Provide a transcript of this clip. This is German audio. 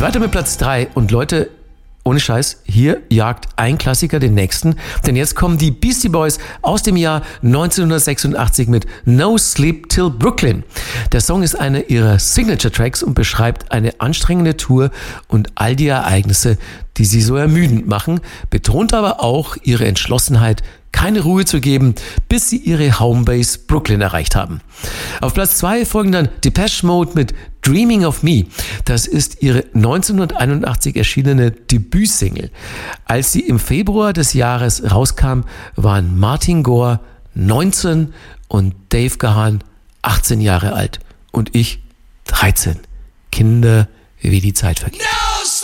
weiter mit Platz 3 und Leute, ohne Scheiß, hier jagt ein Klassiker den nächsten, denn jetzt kommen die Beastie Boys aus dem Jahr 1986 mit No Sleep Till Brooklyn. Der Song ist einer ihrer Signature-Tracks und beschreibt eine anstrengende Tour und all die Ereignisse, die sie so ermüdend machen, betont aber auch ihre Entschlossenheit, keine Ruhe zu geben, bis sie ihre Homebase Brooklyn erreicht haben. Auf Platz 2 folgen dann Depeche Mode mit Dreaming of Me. Das ist ihre 1981 erschienene Debütsingle. Als sie im Februar des Jahres rauskam, waren Martin Gore 19 und Dave Gahan 18 Jahre alt und ich 13. Kinder, wie die Zeit vergeht.